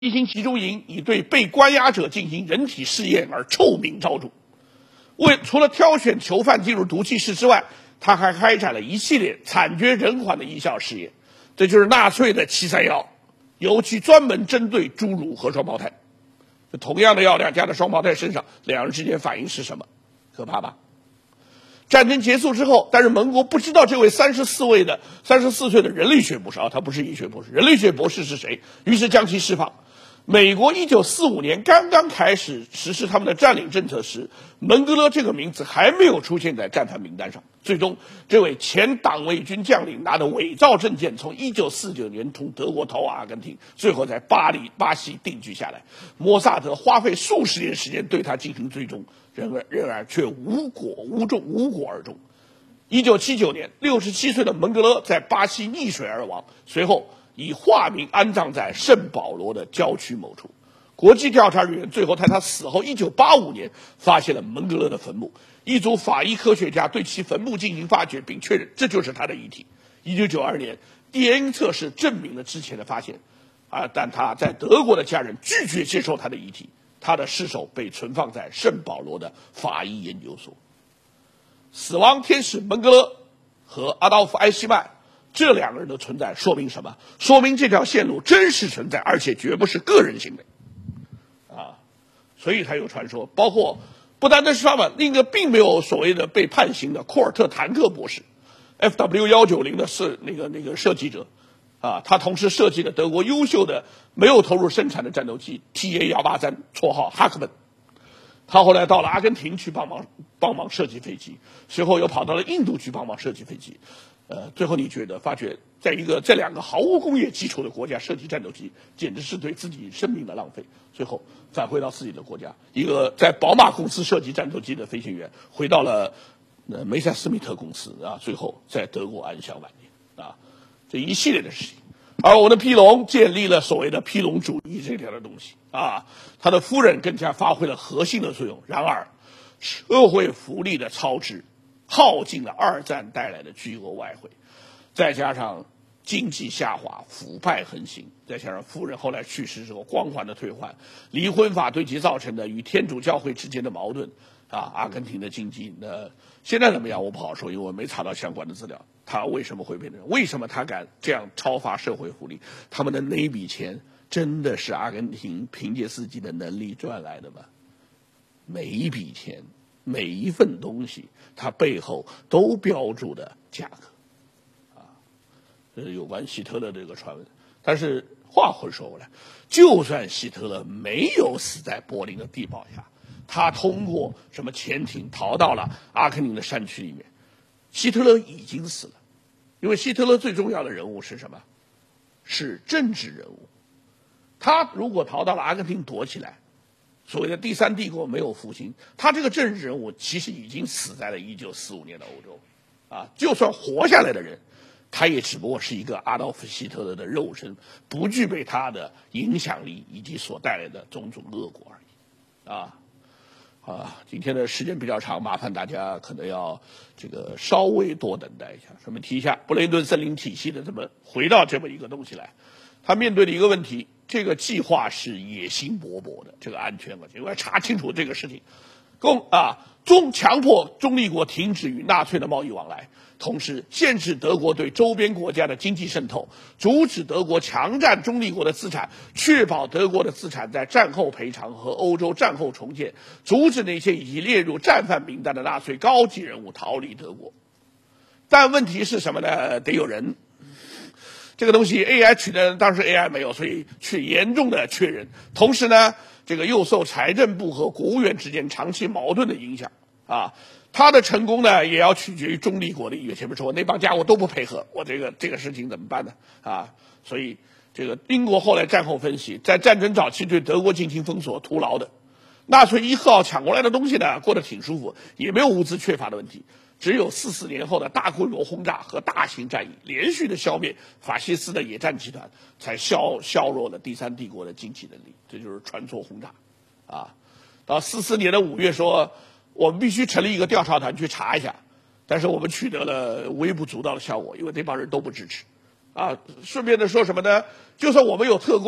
一行集中营以对被关押者进行人体试验而臭名昭著。除了挑选囚犯进入毒气室之外，他还开展了一系列惨绝人寰的医效试验。这就是纳粹的731，尤其专门针对侏儒和双胞胎。同样的药量加在双胞胎身上，两人之间反应是什么？可怕吧？战争结束之后，但是盟国不知道这位34岁的人类学博士他不是医学博士，人类学博士是谁？于是将其释放。美国1945年刚刚开始实施他们的占领政策时，门格勒这个名字还没有出现在战犯名单上。最终，这位前党卫军将领拿着伪造证件，从1949年从德国逃往阿根廷，最后在巴西定居下来。摩萨德花费数十年时间对他进行追踪，仍然却无果而终。1979年，67岁的门格勒在巴西溺水而亡，随后以化名安葬在圣保罗的郊区某处。国际调查人员最后在他死后1985年发现了门格勒的坟墓，一组法医科学家对其坟墓进行发掘，并确认这就是他的遗体。1992年 DNA 测试证明了之前的发现，但他在德国的家人拒绝接受他的遗体，他的尸首被存放在圣保罗的法医研究所。死亡天使门格勒和阿道夫·埃希曼这两个人的存在说明什么？说明这条线路真实存在，而且绝不是个人行为所以才有传说，包括不单单是他们，另一个并没有所谓的被判刑的库尔特·坦克博士 ，FW190的是那个设计者他同时设计了德国优秀的没有投入生产的战斗机 TA183，绰号哈克本。他后来到了阿根廷去帮忙设计飞机，随后又跑到了印度去帮忙设计飞机。最后你发觉在这两个毫无工业基础的国家设计战斗机，简直是对自己生命的浪费。最后返回到自己的国家，一个在宝马公司设计战斗机的飞行员，回到了梅赛斯密特公司最后在德国安享晚年这一系列的事情。而我的皮隆建立了所谓的皮隆主义这条的东西他的夫人更加发挥了核心的作用。然而，社会福利的超支耗尽了二战带来的巨额外汇，再加上经济下滑、腐败横行，再加上夫人后来去世之后光环的退换，离婚法对其造成的与天主教会之间的矛盾阿根廷的经济现在怎么样我不好说，因为我没查到相关的资料。他为什么会变成？为什么他敢这样超发社会福利？他们的那笔钱真的是阿根廷凭借自己的能力赚来的吗？每一笔钱，每一份东西，它背后都标注的价格这是有关希特勒这个传闻。但是话会说回来，就算希特勒没有死在柏林的地堡下，他通过什么潜艇逃到了阿根廷的山区里面，希特勒已经死了。因为希特勒最重要的人物是什么？是政治人物。他如果逃到了阿根廷躲起来，所谓的第三帝国没有复兴，他这个政治人物其实已经死在了1945年的欧洲就算活下来的人，他也只不过是一个阿道夫·希特勒的肉身，不具备他的影响力以及所带来的种种恶果而已今天的时间比较长，麻烦大家可能要稍微多等待一下。顺便提一下，布雷顿森林体系的回到这么一个东西来，他面对的一个问题，这个计划是野心勃勃的，这个安全问题，我要查清楚这个事情。强迫中立国停止与纳粹的贸易往来，同时限制德国对周边国家的经济渗透，阻止德国强占中立国的资产，确保德国的资产在战后赔偿和欧洲战后重建，阻止那些已经列入战犯名单的纳粹高级人物逃离德国。但问题是什么呢？得有人。这个东西 AI 取的，当时 AI 没有，所以严重的缺人。同时呢，又受财政部和国务院之间长期矛盾的影响他的成功呢，也要取决于中立国的意愿。前面说那帮家伙都不配合，我这个事情怎么办呢？所以英国后来战后分析，在战争早期对德国进行封锁，徒劳的。纳粹一号抢过来的东西呢，过得挺舒服，也没有物资缺乏的问题。只有44年后的大规模轰炸和大型战役，连续的消灭法西斯的野战集团，才削弱了第三帝国的经济能力。这就是传说轰炸到44年的5月说，我们必须成立一个调查团去查一下，但是我们取得了微不足道的效果，因为这帮人都不支持顺便的说什么呢？就算我们有特工，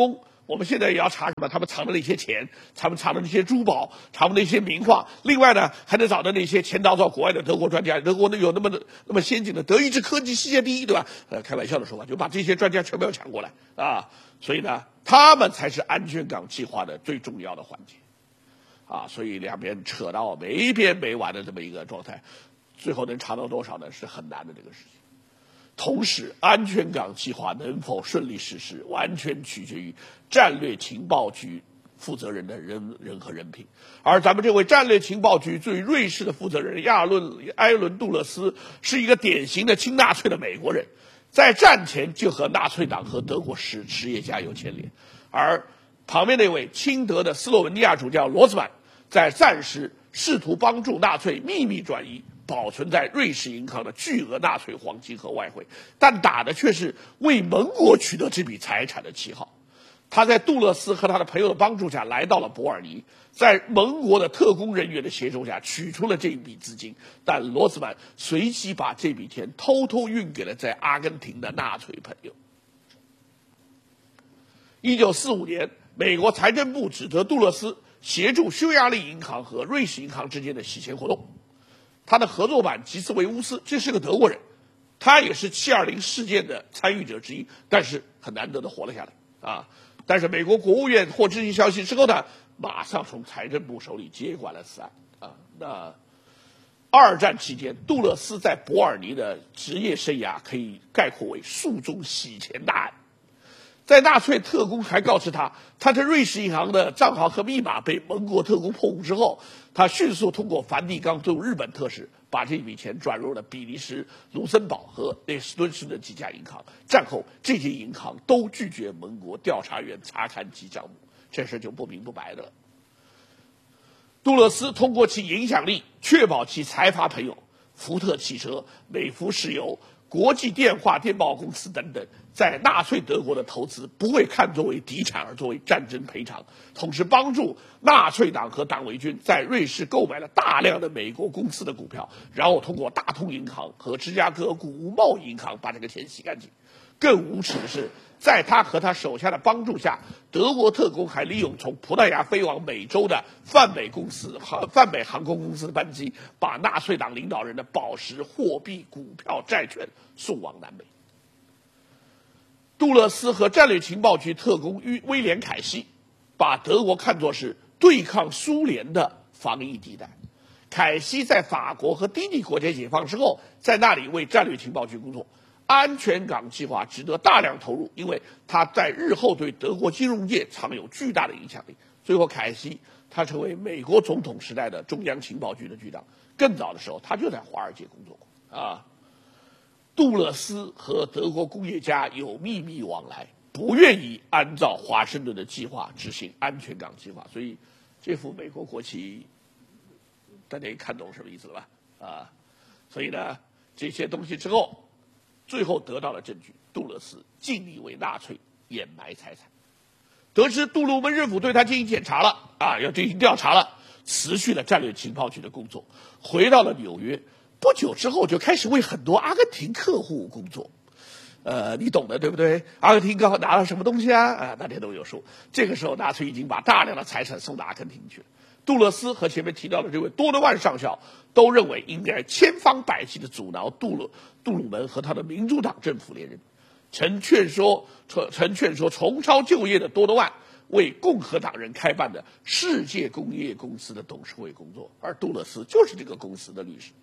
我们现在也要查什么？他们藏的那些钱，他们藏的那些珠宝，藏的那些名画。另外呢，还得找到那些钱逃到国外的德国专家。德国有那么先进的德意志科技世界第一，对吧？开玩笑的说法，就把这些专家全部要抢过来啊！所以呢，他们才是安全港计划的最重要的环节啊！所以两边扯到没边没完的这么一个状态，最后能查到多少呢？是很难的这个事情。同时，安全港计划能否顺利实施，完全取决于战略情报局负责人的人和人品。而咱们这位战略情报局对瑞士的负责人埃伦·杜勒斯是一个典型的亲纳粹的美国人，在战前就和纳粹党和德国实业家有牵连。而旁边那位亲德的斯洛文尼亚主教罗兹曼，在战时试图帮助纳粹秘密转移保存在瑞士银行的巨额纳粹黄金和外汇，但打的却是为盟国取得这笔财产的旗号。他在杜勒斯和他的朋友的帮助下来到了伯尔尼，在盟国的特工人员的协助下取出了这一笔资金，但罗兹曼随即把这笔钱偷偷运给了在阿根廷的纳粹朋友。1945年，美国财政部指责杜勒斯协助匈牙利银行和瑞士银行之间的洗钱活动。他的合作版吉斯维乌斯，这是个德国人，他也是720事件的参与者之一，但是很难得的活了下来啊！但是美国国务院获知这消息之后呢，马上从财政部手里接管了此案啊。那二战期间，杜勒斯在伯尔尼的职业生涯可以概括为诉讼洗钱大案。在纳粹特工还告知他在瑞士银行的账号和密码被盟国特工破获之后，他迅速通过梵蒂冈对日本特使把这笔钱转入了比利时、卢森堡和列斯敦市的几家银行。战后，这些银行都拒绝盟国调查员查看其账目，这事就不明不白的了。杜勒斯通过其影响力，确保其财阀朋友福特汽车、美孚石油、国际电话电报公司等等，在纳粹德国的投资不会看作为敌产而作为战争赔偿，同时帮助纳粹党和党卫军在瑞士购买了大量的美国公司的股票，然后通过大通银行和芝加哥谷物贸易银行把这个钱洗干净。更无耻的是，在他和他手下的帮助下，德国特工还利用从葡萄牙飞往美洲的泛美航空公司的班机，把纳粹党领导人的宝石、货币、股票、债券送往南美。杜勒斯和战略情报局特工威廉·凯西把德国看作是对抗苏联的防疫地带。凯西在法国和低地国家解放之后，在那里为战略情报局工作。安全港计划值得大量投入，因为他在日后对德国金融业藏有巨大的影响力。最后，凯西他成为美国总统时代的中央情报局的局长。更早的时候，他就在华尔街工作过啊。杜勒斯和德国工业家有秘密往来，不愿意按照华盛顿的计划执行安全港计划，所以这幅美国国旗，大家也看懂什么意思了吧？啊，所以呢，这些东西之后。最后得到了证据，杜勒斯尽力为纳粹掩埋财产。得知杜鲁门政府对他进行检查了啊，要进行调查了，辞去了战略情报局的工作，回到了纽约。不久之后就开始为很多阿根廷客户工作。你懂的，对不对？阿根廷刚拿了什么东西啊？大家都有数。这个时候，纳粹已经把大量的财产送到阿根廷去了。杜勒斯和前面提到的这位多德万上校都认为应该千方百计地阻挠杜鲁门和他的民主党政府连任。曾劝说重操旧业的多德万为共和党人开办的世界工业公司的董事会工作，而杜勒斯就是这个公司的律师。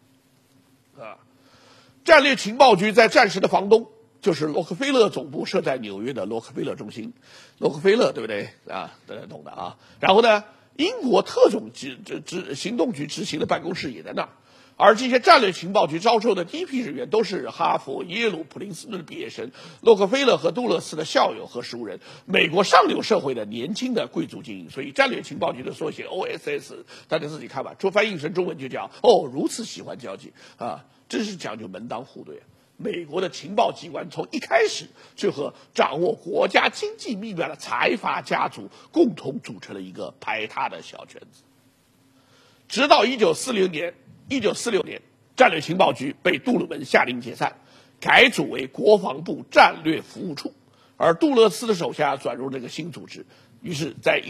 战略情报局在战时的房东就是洛克菲勒总部设在纽约的洛克菲勒中心，洛克菲勒对不对啊？大家懂的啊。然后呢？英国特种行动局执行的办公室也在那儿，而这些战略情报局招收的第一批人员都是哈佛、耶鲁、普林斯顿的毕业生，洛克菲勒和杜勒斯的校友和熟人，美国上流社会的年轻的贵族精英。所以战略情报局的缩写 OSS， 大家自己看吧，翻译成中文就叫如此喜欢交际啊，真是讲究门当户对啊。美国的情报机关从一开始就和掌握国家经济秘密的财阀家族共同组成了一个排他的小圈子。直到1946年，战略情报局被杜鲁门下令解散，改组为国防部战略服务处， 而杜勒斯的手下转入这个新组织，于是，在